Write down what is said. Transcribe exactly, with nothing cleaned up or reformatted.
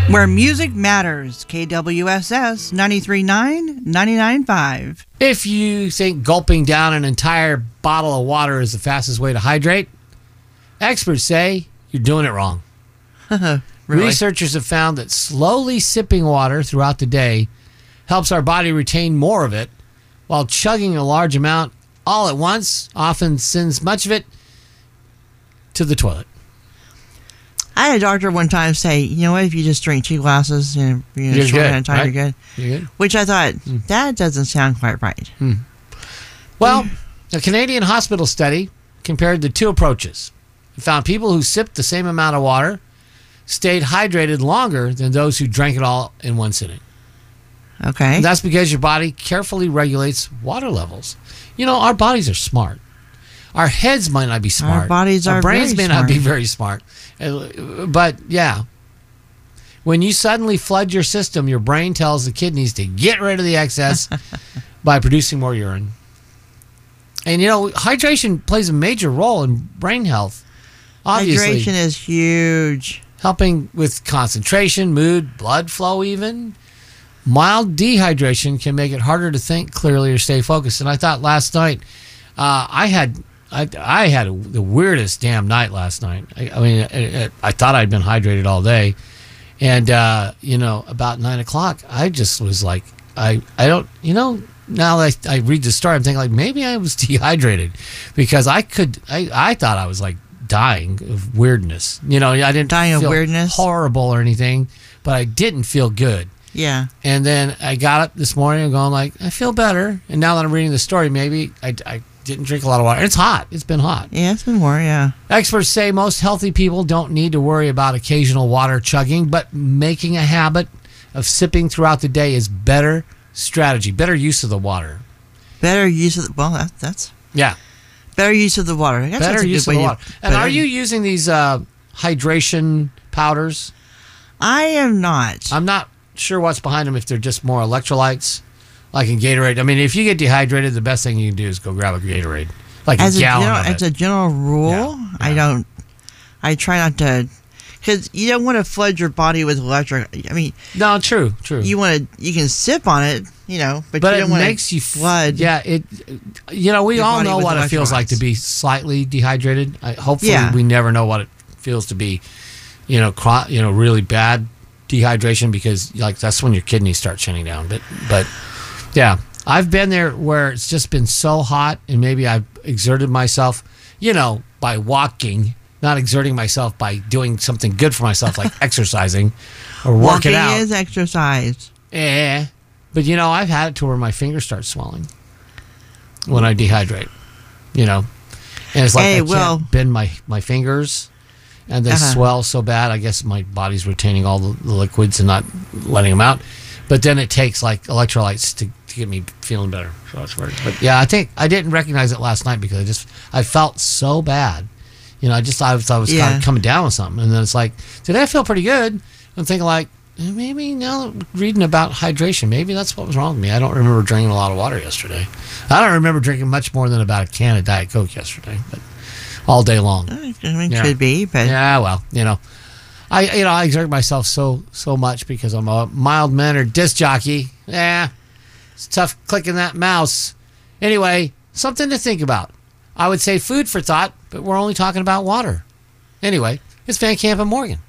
Where music matters. K W S S ninety-three point nine, ninety-nine point five. If you think gulping down an entire bottle of water is the fastest way to hydrate, experts say you're doing it wrong. Really? Researchers have found that slowly sipping water throughout the day helps our body retain more of it, while chugging a large amount all at once often sends much of it to the toilet. I had a doctor one time say, you know what, if you just drink two glasses in a you know, You're short good, amount of time, right? you're good. You're good. Which I thought, that doesn't sound quite right. Well, a Canadian hospital study compared the two approaches. It found people who sipped the same amount of water stayed hydrated longer than those who drank it all in one sitting. Okay. And that's because your body carefully regulates water levels. You know, our bodies are smart. Our heads might not be smart. Our bodies Our are brains very may not be smart. very smart. Uh, But, yeah. When you suddenly flood your system, your brain tells the kidneys to get rid of the excess by producing more urine. And, you know, hydration plays a major role in brain health. Obviously, Hydration is huge. helping with concentration, mood, blood flow even. Mild dehydration can make it harder to think clearly or stay focused. And I thought last night, uh, I had I, I had a, the weirdest damn night last night. I, I mean, I, I, I thought I'd been hydrated all day. And, uh, you know, about nine o'clock, I just was like, I, I don't, you know, now that I, I read the story, I'm thinking like maybe I was dehydrated because I could, I, I thought I was like dying of weirdness. You know, I didn't Dying of feel weirdness? horrible or anything, but I didn't feel good. Yeah. And then I got up this morning and going like, I feel better. And now that I'm reading the story, maybe I, I didn't drink a lot of water. It's hot. It's been hot. Yeah, it's been more, yeah. Experts say most healthy people don't need to worry about occasional water chugging, but making a habit of sipping throughout the day is better strategy, better use of the water. Better use of the, well, that, that's, Yeah. better use of the water. I guess Better that's a good use of way the to water. And put are it. you using these uh, hydration powders? I am not. I'm not sure what's behind them, if they're just more electrolytes, like in Gatorade. I mean, if you get dehydrated, the best thing you can do is go grab a Gatorade. Like as a a gallon general, of it. as a general rule, Yeah, I yeah. don't. I try not to, because you don't want to flood your body with electric. I mean, No, true, true. you want to. You can sip on it, you know, but, but you it don't want makes to you flood. Yeah, it. You know, we your all body know with what it feels like to electrolytes. be slightly dehydrated. I, hopefully, Yeah. we never know what it feels to be, you know, cro- you know, really bad dehydration, because like that's when your kidneys start shutting down. But, but, yeah, I've been there where it's just been so hot, and maybe I've exerted myself, you know, by walking. Not exerting myself by doing something good for myself, like exercising or working Walking out. is exercise. Eh. But, you know, I've had it to where my fingers start swelling when I dehydrate, you know. And it's like Hey, I can't well- bend my, my fingers, and they Uh-huh. swell so bad. I guess my body's retaining all the, the liquids and not letting them out. But then it takes, like, electrolytes to, to get me feeling better. So that's weird. But, yeah, I think I didn't recognize it last night because I just I felt so bad. You know, I just thought I was, I was Yeah. kind of coming down with something. And then it's like, today I feel pretty good. I'm thinking like, eh, maybe now that I'm reading about hydration, maybe that's what was wrong with me. I don't remember drinking a lot of water yesterday. I don't remember drinking much more than about a can of Diet Coke yesterday, but all day long. I mean, Yeah. could be, but Yeah, well, you know, I you know I exert myself so so much because I'm a mild mannered disc jockey. Yeah, it's tough clicking that mouse. Anyway, something to think about. I would say food for thought, but we're only talking about water. Anyway, it's Van Camp and Morgan.